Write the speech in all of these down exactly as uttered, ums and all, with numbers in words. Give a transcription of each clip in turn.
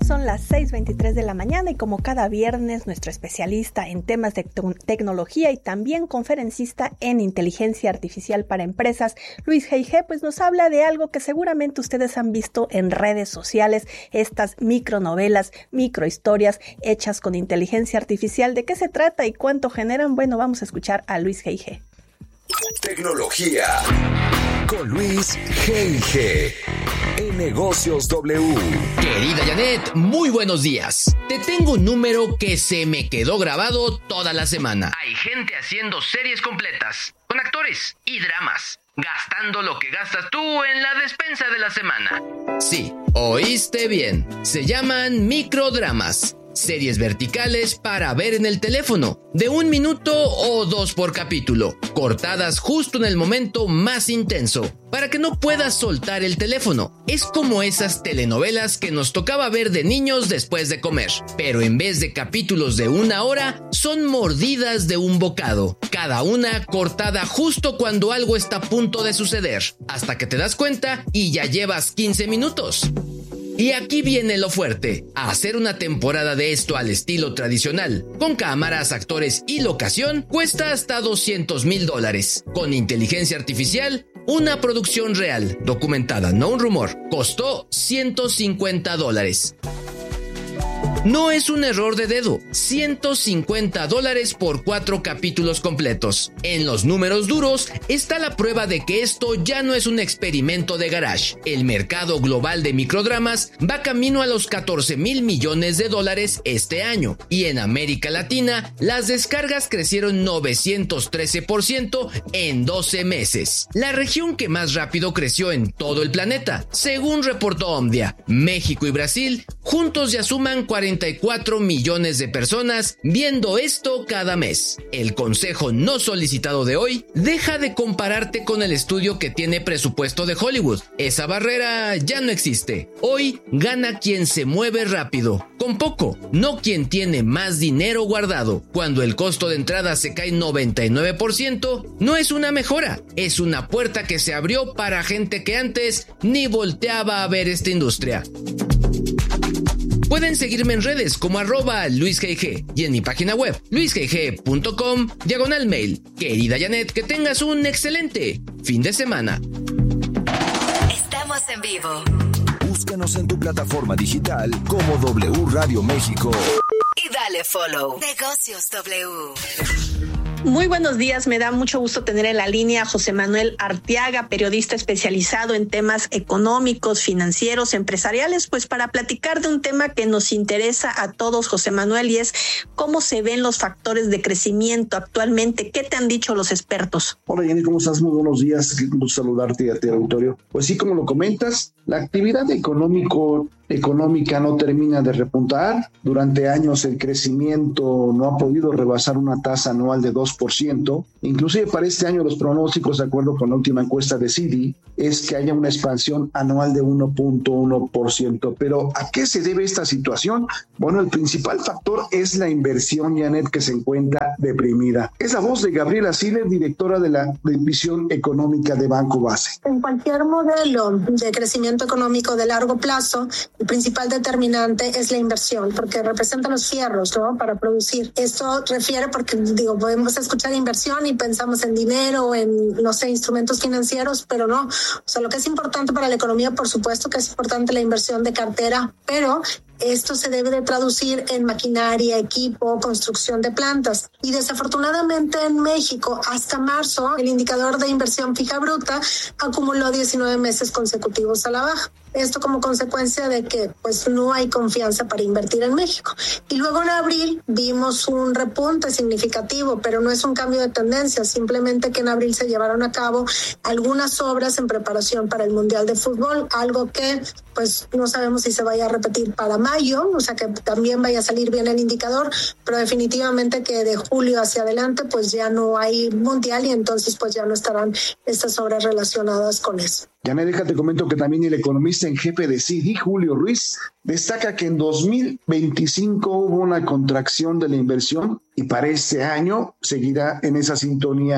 Son las seis veintitrés de la mañana y como cada viernes, nuestro especialista en temas de te- tecnología y también conferencista en inteligencia artificial para empresas, Luis G.I.G., pues nos habla de algo que seguramente ustedes han visto en redes sociales, estas micronovelas, microhistorias hechas con inteligencia artificial. ¿De qué se trata y cuánto generan? Bueno, vamos a escuchar a Luis G.I.G. Tecnología con Luis G I G en Negocios W. Querida Janet, muy buenos días. Te tengo un número que se me quedó grabado toda la semana. Hay gente haciendo series completas, con actores y dramas, gastando lo que gastas tú en la despensa de la semana. Sí, oíste bien. Se llaman microdramas. Series verticales para ver en el teléfono, de un minuto o dos por capítulo, cortadas justo en el momento más intenso, para que no puedas soltar el teléfono. Es como esas telenovelas que nos tocaba ver de niños después de comer, pero en vez de capítulos de una hora, son mordidas de un bocado, cada una cortada justo cuando algo está a punto de suceder, hasta que te das cuenta y ya llevas quince minutos. Y aquí viene lo fuerte. Hacer una temporada de esto al estilo tradicional, con cámaras, actores y locación, cuesta hasta doscientos mil dólares. Con inteligencia artificial, una producción real, documentada, no un rumor, costó ciento cincuenta dólares. No es un error de dedo, ciento cincuenta dólares por cuatro capítulos completos. En los números duros está la prueba de que esto ya no es un experimento de garage. El mercado global de microdramas va camino a los catorce mil millones de dólares este año, y en América Latina las descargas crecieron novecientos trece por ciento en doce meses. La región que más rápido creció en todo el planeta, según reportó Omdia. México y Brasil juntos ya suman cuarenta y cuatro millones de personas viendo esto cada mes. El consejo no solicitado de hoy: deja de compararte con el estudio que tiene presupuesto de Hollywood. Esa barrera ya no existe. Hoy gana quien se mueve rápido, con poco, no quien tiene más dinero guardado. Cuando el costo de entrada se cae noventa y nueve por ciento, no es una mejora, es una puerta que se abrió para gente que antes ni volteaba a ver esta industria. Pueden seguirme en redes como arroba LuisGG y en mi página web luisgg.com diagonal mail. Querida Janet, que tengas un excelente fin de semana. Estamos en vivo. Búscanos en tu plataforma digital como W Radio México. Y dale follow. Negocios W. Muy buenos días, me da mucho gusto tener en la línea a José Manuel Arteaga, periodista especializado en temas económicos, financieros, empresariales, pues para platicar de un tema que nos interesa a todos, José Manuel, y es cómo se ven los factores de crecimiento actualmente. ¿Qué te han dicho los expertos? Hola Jenny, ¿cómo estás? Muy buenos días, qué gusto saludarte y a ti, auditorio. Pues sí, como lo comentas, la actividad económico económica no termina de repuntar. Durante años el crecimiento no ha podido rebasar una tasa anual de dos por ciento. Inclusive para este año los pronósticos, de acuerdo con la última encuesta de Citi, es que haya una expansión anual de uno punto uno por ciento. Pero ¿a qué se debe esta situación? Bueno, el principal factor es la inversión, Janet, que se encuentra deprimida. Es la voz de Gabriela Siller, directora de la División Económica de Banco Base. En cualquier modelo de crecimiento económico de largo plazo, el principal determinante es la inversión, porque representa los fierros, ¿no?, para producir. Esto refiere porque, digo, podemos escuchar inversión y pensamos en dinero, en, no sé, instrumentos financieros, pero no. O sea, lo que es importante para la economía, por supuesto que es importante la inversión de cartera, pero esto se debe de traducir en maquinaria, equipo, construcción de plantas. Y desafortunadamente en México, hasta marzo, el indicador de inversión fija bruta acumuló diecinueve meses consecutivos a la baja. Esto como consecuencia de que pues no hay confianza para invertir en México. Y luego en abril vimos un repunte significativo, pero no es un cambio de tendencia, simplemente que en abril se llevaron a cabo algunas obras en preparación para el Mundial de Fútbol, algo que pues no sabemos si se vaya a repetir para mayo, o sea que también vaya a salir bien el indicador, pero definitivamente que de julio hacia adelante pues ya no hay Mundial y entonces pues ya no estarán estas obras relacionadas con eso. Janet, déjate comento que también el economista en jefe de Citi, Julio Ruiz, destaca que en dos mil veinticinco hubo una contracción de la inversión y para este año seguirá en esa sintonía.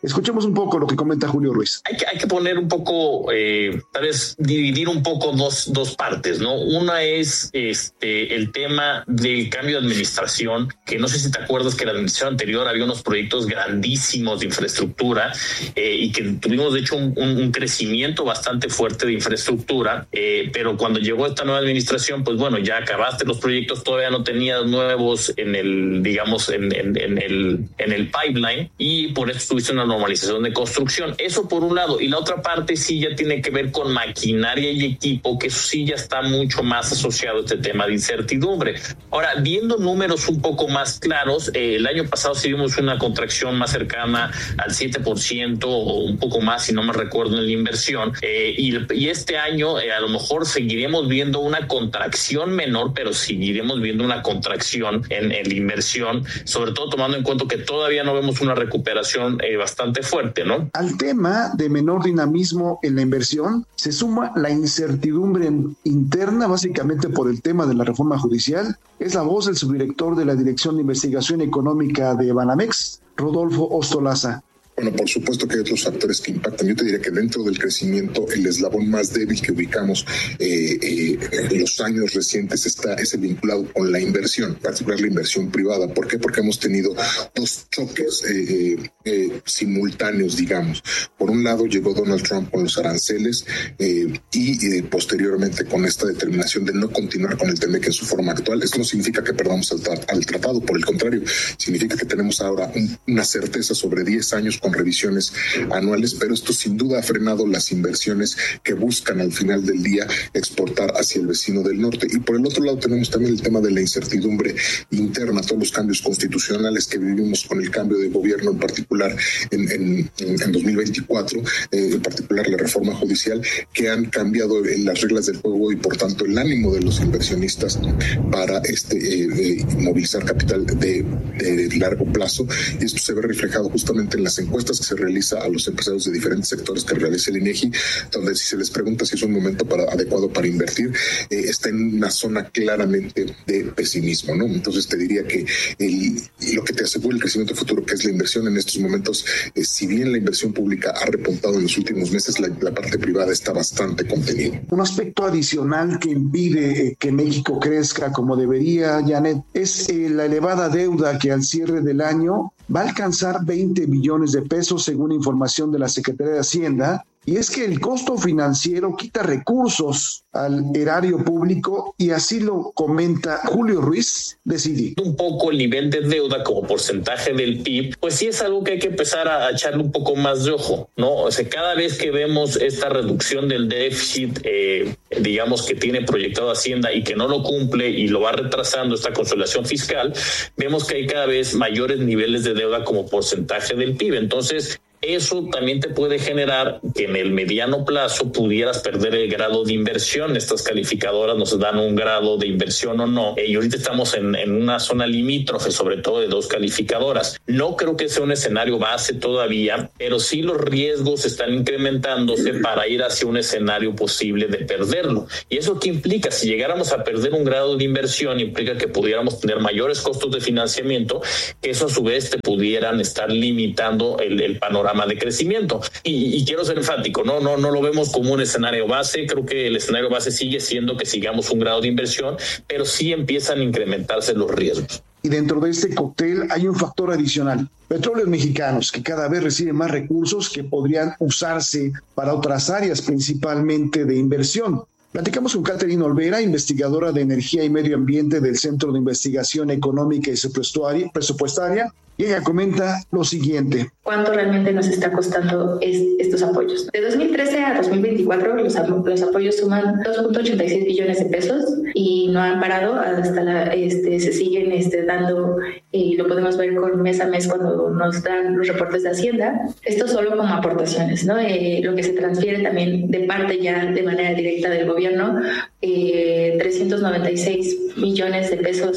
Escuchemos un poco lo que comenta Julio Ruiz. Hay que, hay que poner un poco, eh, tal vez dividir un poco dos, dos partes, ¿no? Una es este el tema del cambio de administración, que no sé si te acuerdas que la administración anterior había unos proyectos grandísimos de infraestructura eh, y que tuvimos de hecho un, un, un crecimiento bastante fuerte de infraestructura, eh, pero cuando llegó esta nueva administración, pues bueno, ya acabaste los proyectos, todavía no tenías nuevos en el, digamos, en, en, en el en el pipeline, y por eso tuviste una normalización de construcción. Eso por un lado. Y la otra parte sí ya tiene que ver con maquinaria y equipo, que eso sí ya está mucho más asociado a este tema de incertidumbre. Ahora, viendo números un poco más claros, eh, el año pasado sí vimos una contracción más cercana al siete por ciento o un poco más, si no me recuerdo, en la inversión. Eh, y, y este año eh, a lo mejor seguiremos viendo una contracción menor, pero seguiremos viendo una contracción en, en la inversión, sobre todo tomando en cuenta que todavía no vemos una recuperación eh, bastante fuerte, ¿no? Al tema de menor dinamismo en la inversión se suma la incertidumbre interna, básicamente por el tema de la reforma judicial. Es la voz del subdirector de la Dirección de Investigación Económica de Banamex, Rodolfo Ostolaza. Bueno, por supuesto que hay otros factores que impactan. Yo te diría que dentro del crecimiento, el eslabón más débil que ubicamos eh, eh, en los años recientes está ese vinculado con la inversión, en particular la inversión privada. ¿Por qué? Porque hemos tenido dos choques eh, eh, simultáneos, digamos. Por un lado llegó Donald Trump con los aranceles eh, y eh, posteriormente con esta determinación de no continuar con el T M E C en su forma actual. Esto no significa que perdamos al, tra- al tratado, por el contrario, significa que tenemos ahora un, una certeza sobre diez años con revisiones anuales, pero esto sin duda ha frenado las inversiones que buscan al final del día exportar hacia el vecino del norte. Y por el otro lado tenemos también el tema de la incertidumbre interna, todos los cambios constitucionales que vivimos con el cambio de gobierno, en particular en, en, en dos mil veinticuatro, eh, en particular la reforma judicial, que han cambiado las reglas del juego y por tanto el ánimo de los inversionistas para este eh, eh, movilizar capital de, de largo plazo. Y esto se ve reflejado justamente en las encuestas que se realiza a los empresarios de diferentes sectores que realiza el INEGI, donde si se les pregunta si es un momento para, adecuado para invertir, eh, está en una zona claramente de pesimismo, ¿no? Entonces te diría que el, lo que te asegura el crecimiento futuro, que es la inversión en estos momentos, eh, si bien la inversión pública ha repuntado en los últimos meses, la, la parte privada está bastante contenida. Un aspecto adicional que impide eh, que México crezca como debería, Janet, es eh, la elevada deuda que al cierre del año va a alcanzar veinte billones de pesos según información de la Secretaría de Hacienda. Y es que el costo financiero quita recursos al erario público y así lo comenta Julio Ruiz de C I D I. Un poco el nivel de deuda como porcentaje del P I B, pues sí es algo que hay que empezar a echarle un poco más de ojo, ¿no? O sea, cada vez que vemos esta reducción del déficit, eh, digamos que tiene proyectado Hacienda y que no lo cumple y lo va retrasando esta consolidación fiscal, vemos que hay cada vez mayores niveles de deuda como porcentaje del P I B. Entonces, eso también te puede generar que en el mediano plazo pudieras perder el grado de inversión. Estas calificadoras nos dan un grado de inversión o no. Y ahorita estamos en, en una zona limítrofe, sobre todo de dos calificadoras. No creo que sea un escenario base todavía, pero sí los riesgos están incrementándose para ir hacia un escenario posible de perderlo. ¿Y eso qué implica? Si llegáramos a perder un grado de inversión, implica que pudiéramos tener mayores costos de financiamiento, que eso a su vez te pudieran estar limitando el, el panorama de crecimiento. Y, y quiero ser enfático, no, no, no lo vemos como un escenario base. Creo que el escenario base sigue siendo que sigamos un grado de inversión, pero sí empiezan a incrementarse los riesgos. Y dentro de este cóctel hay un factor adicional. Petróleos Mexicanos, que cada vez reciben más recursos que podrían usarse para otras áreas, principalmente de inversión. Platicamos con Catherine Olvera, investigadora de Energía y Medio Ambiente del Centro de Investigación Económica y Presupuestaria, y ella comenta lo siguiente. ¿Cuánto realmente nos está costando es, estos apoyos? De dos mil trece a dos mil veinticuatro los, los apoyos suman dos punto ochenta y seis billones de pesos y no han parado, hasta la, este, se siguen este, dando, y lo podemos ver con mes a mes cuando nos dan los reportes de Hacienda. Esto solo como aportaciones, ¿no? Eh, lo que se transfiere también de parte ya de manera directa del gobierno, eh, trescientos noventa y seis millones de pesos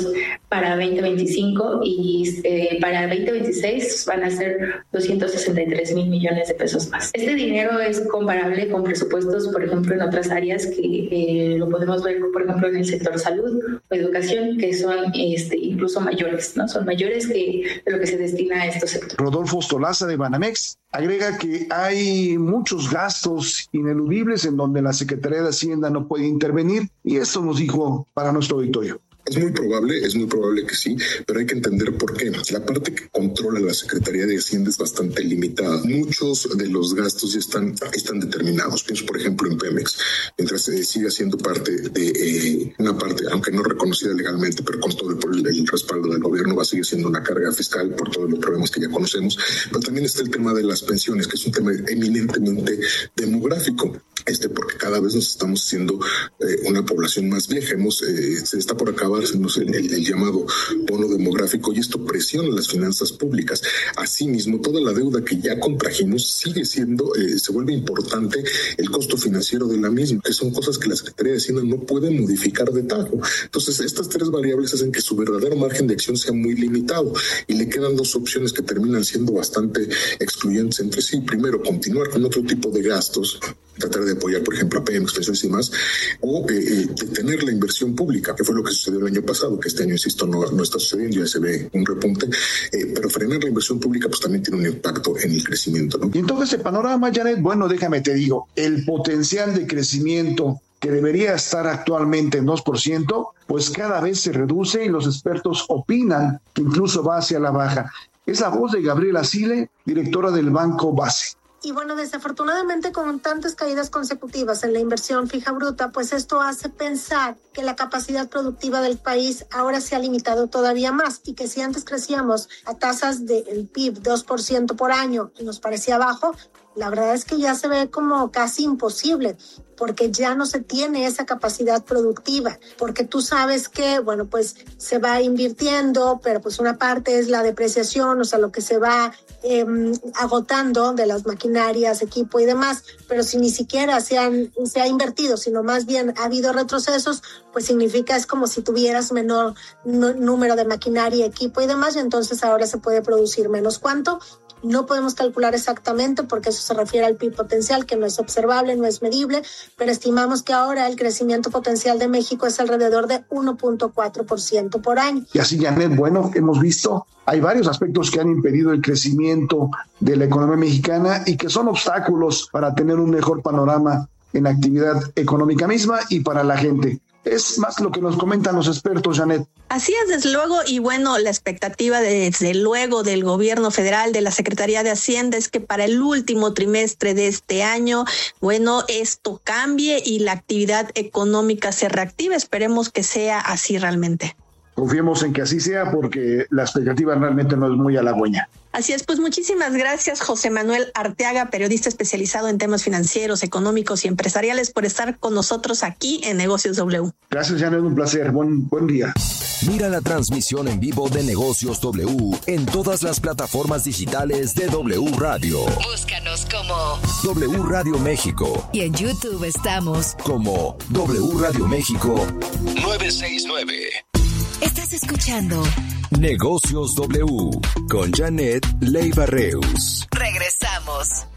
para veinte veinticinco y eh, para veinte veintiséis van a ser doscientos sesenta y tres mil millones de pesos más. Este dinero es comparable con presupuestos, por ejemplo, en otras áreas que eh, lo podemos ver, por ejemplo, en el sector salud o educación, que son este, incluso mayores, ¿no? Son mayores que de lo que se destina a estos sectores. Rodolfo Ostolaza de Banamex agrega que hay muchos gastos ineludibles en donde la Secretaría de Hacienda no puede intervenir, y esto nos dijo para nuestro auditorio. Es muy probable, es muy probable que sí, pero hay que entender por qué. La parte que controla la Secretaría de Hacienda es bastante limitada. Muchos de los gastos ya están, están determinados. Pienso, por ejemplo, en Pemex. Mientras eh, siga siendo parte de eh, una parte, aunque no reconocida legalmente, pero con todo el, el respaldo del gobierno, va a seguir siendo una carga fiscal por todos los problemas que ya conocemos. Pero también está el tema de las pensiones, que es un tema eminentemente demográfico. Este, porque cada vez nos estamos haciendo eh, una población más vieja. Hemos, eh, se está por acabar el, el, el llamado bono demográfico, y esto presiona las finanzas públicas. Asimismo, toda la deuda que ya contrajimos sigue siendo, eh, se vuelve importante el costo financiero de la misma, que son cosas que la Secretaría de Hacienda no puede modificar de tajo. Entonces, estas tres variables hacen que su verdadero margen de acción sea muy limitado, y le quedan dos opciones que terminan siendo bastante excluyentes entre sí. Primero, continuar con otro tipo de gastos, tratar de apoyar, por ejemplo, a Pemex, pensiones y más, o eh, eh, detener la inversión pública, que fue lo que sucedió el año pasado, que este año, insisto, no, no está sucediendo, ya se ve un repunte, eh, pero frenar la inversión pública pues también tiene un impacto en el crecimiento, ¿no? Y entonces el panorama, Janet, bueno, déjame te digo, el potencial de crecimiento que debería estar actualmente en dos por ciento, pues cada vez se reduce, y los expertos opinan que incluso va hacia la baja. Es la voz de Gabriela Sile, directora del Banco Base. Y bueno, desafortunadamente, con tantas caídas consecutivas en la inversión fija bruta, pues esto hace pensar que la capacidad productiva del país ahora se ha limitado todavía más, y que si antes crecíamos a tasas del P I B dos por ciento por año y nos parecía bajo, la verdad es que ya se ve como casi imposible, porque ya no se tiene esa capacidad productiva, porque tú sabes que, bueno, pues se va invirtiendo, pero pues una parte es la depreciación, o sea, lo que se va eh, agotando de las maquinarias, equipo y demás, pero si ni siquiera se, han, se ha invertido, sino más bien ha habido retrocesos, pues significa, es como si tuvieras menor n- número de maquinaria, equipo y demás, y entonces ahora se puede producir menos. ¿Cuánto? No podemos calcular exactamente, porque eso se refiere al P I B potencial, que no es observable, no es medible, pero estimamos que ahora el crecimiento potencial de México es alrededor de uno punto cuatro por ciento por año. Y así, Janet, bueno, hemos visto, hay varios aspectos que han impedido el crecimiento de la economía mexicana y que son obstáculos para tener un mejor panorama en la actividad económica misma y para la gente. Es más lo que nos comentan los expertos, Janet. Así es, desde luego, y bueno, la expectativa de, desde luego del gobierno federal, de la Secretaría de Hacienda, es que para el último trimestre de este año, bueno, esto cambie y la actividad económica se reactive. Esperemos que sea así realmente. Confiemos en que así sea, porque la expectativa realmente no es muy halagüeña. Así es, pues muchísimas gracias, José Manuel Arteaga, periodista especializado en temas financieros, económicos y empresariales, por estar con nosotros aquí en Negocios W. Gracias, Janet, un placer. Buen, buen día. Mira la transmisión en vivo de Negocios W en todas las plataformas digitales de W Radio. Búscanos como W Radio México. Y en YouTube estamos como W Radio México nueve seis nueve. Estás escuchando Negocios W con Janet Leiva Reus. Regresamos.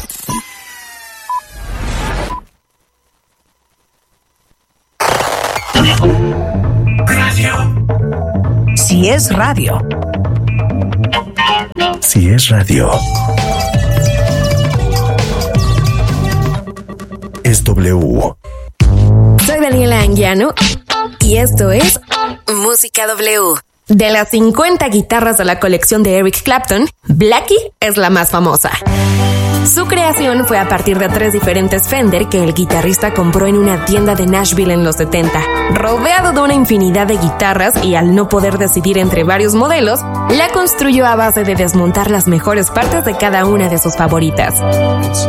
Radio. Si es radio. Si es radio. Es W. Soy Daniela Anguiano y esto es Música W. De las cincuenta guitarras de la colección de Eric Clapton, Blackie es la más famosa. Su creación fue a partir de tres diferentes Fender que el guitarrista compró en una tienda de Nashville en los setenta. Rodeado de una infinidad de guitarras y al no poder decidir entre varios modelos, la construyó a base de desmontar las mejores partes de cada una de sus favoritas.